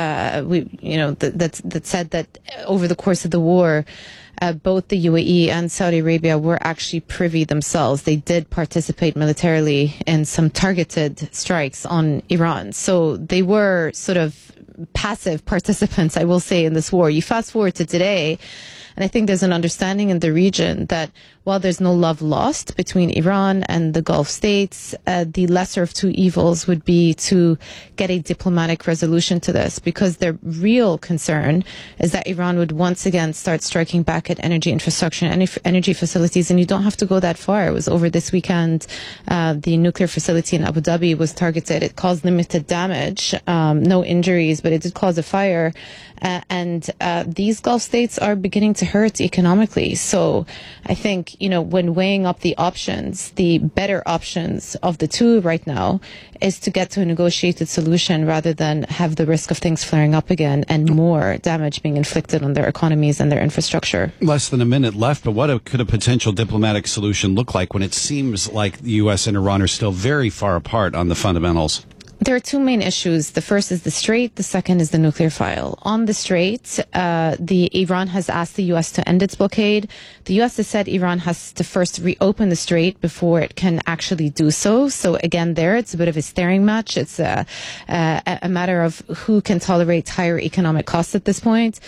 said that over the course of the war, both the UAE and Saudi Arabia were actually privy themselves. They did participate militarily in some targeted strikes on Iran. So they were sort of passive participants, I will say, in this war. You fast forward to today, and I think there's an understanding in the region that while there's no love lost between Iran and the Gulf states, the lesser of two evils would be to get a diplomatic resolution to this, because their real concern is that Iran would once again start striking back at energy infrastructure and energy facilities. And you don't have to go that far. It was over this weekend. The nuclear facility in Abu Dhabi was targeted. It caused limited damage, no injuries, but it did cause a fire. And these Gulf states are beginning to hurt economically. So I think, when weighing up the options, the better options of the two right now is to get to a negotiated solution rather than have the risk of things flaring up again and more damage being inflicted on their economies and their infrastructure. Less than a minute left, but what could a potential diplomatic solution look like when it seems like the U.S. and Iran are still very far apart on the fundamentals? There are two main issues. The first is the Strait. The second is the nuclear file. On the Strait, Iran has asked the U.S. to end its blockade. The U.S. has said Iran has to first reopen the Strait before it can actually do so. So again, it's a bit of a staring match. It's a matter of who can tolerate higher economic costs at this point.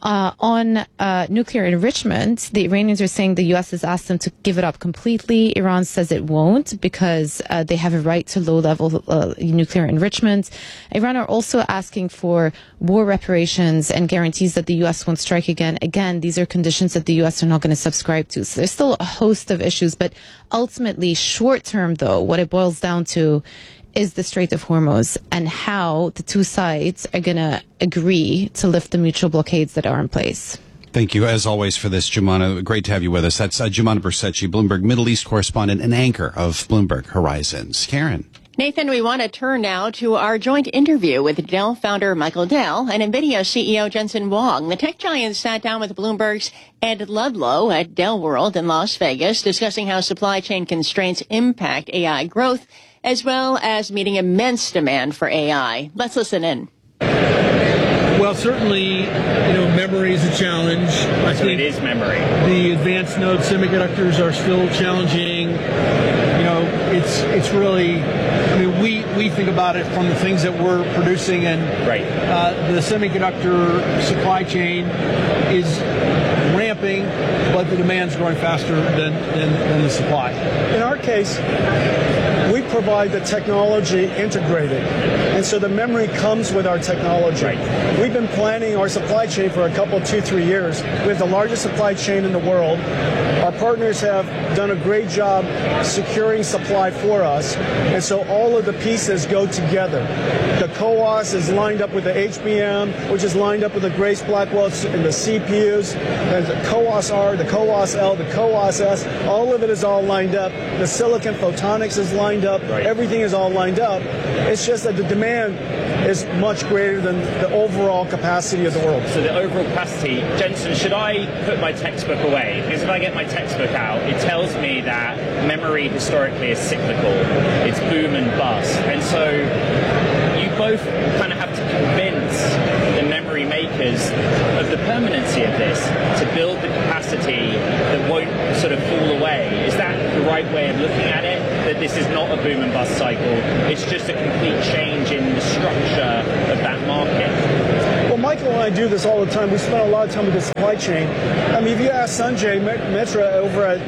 On nuclear enrichment, the Iranians are saying the U.S. has asked them to give it up completely. Iran says it won't because they have a right to low-level nuclear enrichment. Iran are also asking for war reparations and guarantees that the U.S. won't strike again. Again, these are conditions that the U.S. are not going to subscribe to. So there's still a host of issues, but ultimately, short-term, though, what it boils down to is the Strait of Hormuz and how the two sides are going to agree to lift the mutual blockades that are in place. Thank you, as always, for this, Joumana. Great to have you with us. That's Joumana Bersecci, Bloomberg Middle East correspondent and anchor of Bloomberg Horizons. Karen. Nathan, we want to turn now to our joint interview with Dell founder Michael Dell and NVIDIA CEO Jensen Huang. The tech giant sat down with Bloomberg's Ed Ludlow at Dell World in Las Vegas, discussing how supply chain constraints impact AI growth, as well as meeting immense demand for AI. Let's listen in. Well, certainly, memory is a challenge. I think it is memory. The advanced node semiconductors are still challenging. it's really, I mean, we think about it from the things that we're producing, and the semiconductor supply chain is ramping, but the demand's growing faster than the supply. In our case, we provide the technology integrated, and so the memory comes with our technology. We've been planning our supply chain for a couple, 2-3 years. We have the largest supply chain in the world. Our partners have done a great job securing supply for us, and so all of the pieces go together. The CoWoS is lined up with the HBM, which is lined up with the Grace Blackwell and the CPUs. There's the CoWoS-R, the CoWoS-L, the CoWoS-S. All of it is all lined up. The silicon photonics is lined up. Everything is all lined up. It's just that the demand is much greater than the overall capacity of the world. So the overall capacity, Jensen, should I put my textbook away? Because if I get my textbook out, it tells me that memory historically is cyclical. It's boom and bust. And so you both kind of have to convince the memory makers of the permanency of this to build the capacity that won't sort of fall away. Is that the right way of looking at it? That this is not a boom and bust cycle, it's just a complete change in the structure of that market? Well, Michael and I do this all the time. We spend a lot of time with the supply chain. I mean, if you ask Sanjay Mehta over at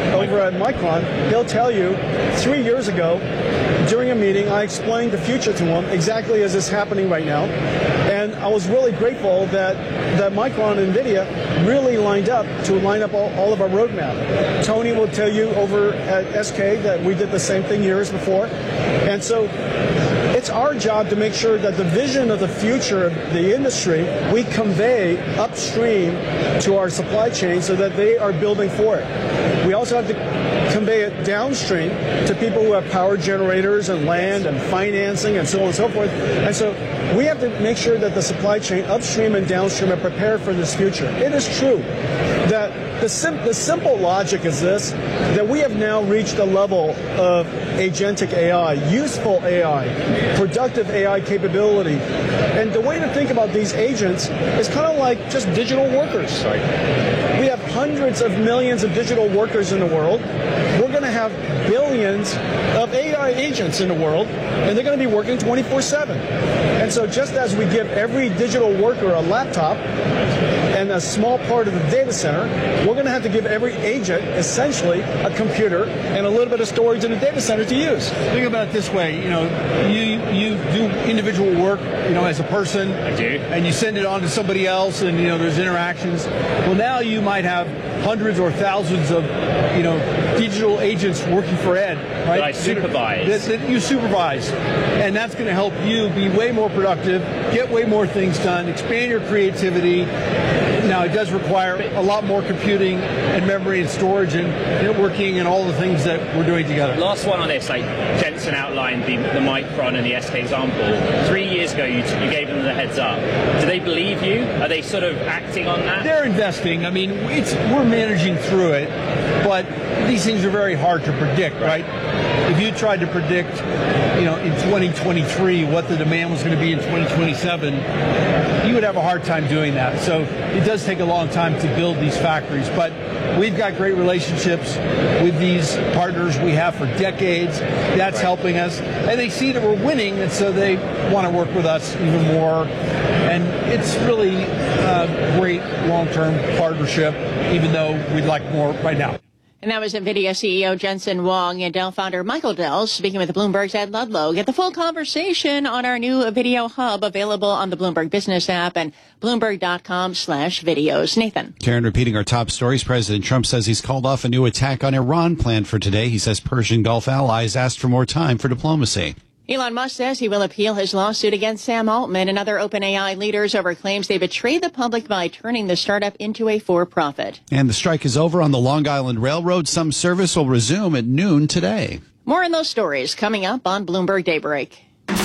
Micron, he'll tell you 3 years ago, during a meeting, I explained the future to him exactly as is happening right now. And I was really grateful that Micron and NVIDIA really lined up all of our roadmap. Tony will tell you over at SK that we did the same thing years before. And so it's our job to make sure that the vision of the future of the industry, we convey upstream to our supply chain so that they are building for it. We also have to convey it downstream to people who have power generators and land and financing and so on and so forth. And so we have to make sure that the supply chain upstream and downstream are prepared for this future. It is true that the simple logic is this, that we have now reached a level of agentic AI, useful AI, productive AI capability. And the way to think about these agents is kind of like just digital workers. We have hundreds of millions of digital workers in the world. We're going to have billions of AI agents in the world, and they're going to be working 24/7. And so just as we give every digital worker a laptop and a small part of the data center, we're going to have to give every agent essentially a computer and a little bit of storage in the data center to use. Think about it this way, you do individual work, as a person. I do. And you send it on to somebody else, and, there's interactions. Well, now you might have hundreds or thousands of, digital agents working for Ed, right? That I supervise. That you supervise. And that's going to help you be way more productive, get way more things done, expand your creativity. Now, it does require a lot more computing and memory and storage and networking and all the things that we're doing together. Last one on this, Jensen outlined the Micron and the SK example. 3 years ago, you gave them the heads up. Do they believe you? Are they sort of acting on that? They're investing. I mean, we're managing through it, but these things are very hard to predict, right? If you tried to predict, in 2023 what the demand was going to be in 2027, you would have a hard time doing that. So it does take a long time to build these factories, but we've got great relationships with these partners we have for decades. That's helping us, and they see that we're winning, and so they want to work with us even more. And it's really a great long-term partnership, even though we'd like more right now. And that was NVIDIA CEO Jensen Huang and Dell founder Michael Dell speaking with Bloomberg's Ed Ludlow. Get the full conversation on our new video hub available on the Bloomberg Business app and Bloomberg.com/videos. Nathan. Karen, repeating our top stories. President Trump says he's called off a new attack on Iran planned for today. He says Persian Gulf allies asked for more time for diplomacy. Elon Musk says he will appeal his lawsuit against Sam Altman and other OpenAI leaders over claims they betrayed the public by turning the startup into a for-profit. And the strike is over on the Long Island Railroad. Some service will resume at noon today. More on those stories coming up on Bloomberg Daybreak.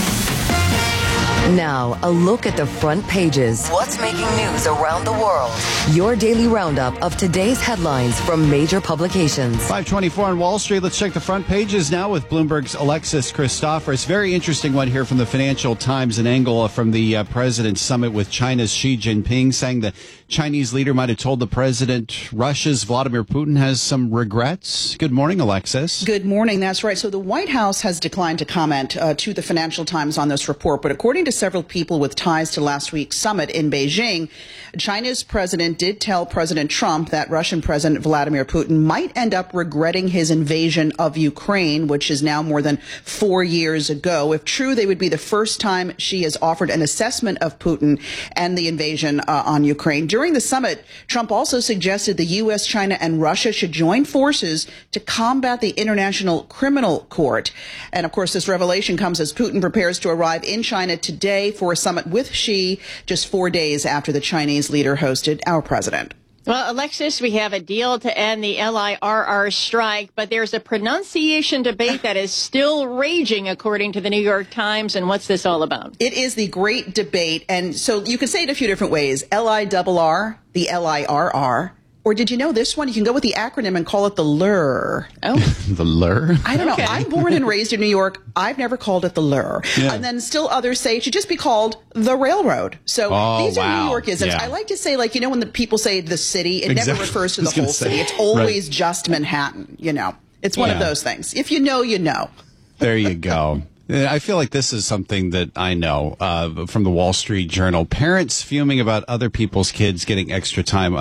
Now, a look at the front pages. What's making news around the world? Your daily roundup of today's headlines from major publications. 5:24 on Wall Street. Let's check the front pages now with Bloomberg's Alexis Christoforous. Very interesting one here from the Financial Times, an angle from the President's summit with China's Xi Jinping, saying the Chinese leader might have told the president Russia's Vladimir Putin has some regrets. Good morning, Alexis. Good morning. That's right. So the White House has declined to comment to the Financial Times on this report. But according to several people with ties to last week's summit in Beijing, China's president did tell President Trump that Russian President Vladimir Putin might end up regretting his invasion of Ukraine, which is now more than 4 years ago. If true, they would be the first time she has offered an assessment of Putin and the invasion on Ukraine. During the summit, Trump also suggested the U.S., China, and Russia should join forces to combat the International Criminal Court. And of course, this revelation comes as Putin prepares to arrive in China today for a summit with Xi, just 4 days after the Chinese leader hosted our president. Well, Alexis, we have a deal to end the LIRR strike, but there's a pronunciation debate that is still raging, according to the New York Times. And what's this all about? It is the great debate. And so you can say it a few different ways. LIRR, the LIRR. Or did you know this one? You can go with the acronym and call it the LUR. Oh. The LUR? I don't know. I'm born and raised in New York. I've never called it the LUR. Yeah. And then still others say it should just be called the railroad. So these are New Yorkisms. Yeah. I like to say, like, you know, when the people say the city, it never refers to the whole city. It's always just Manhattan, you know. It's one of those things. If you know, you know. There you go. I feel like this is something that I know from the Wall Street Journal. Parents fuming about other people's kids getting extra time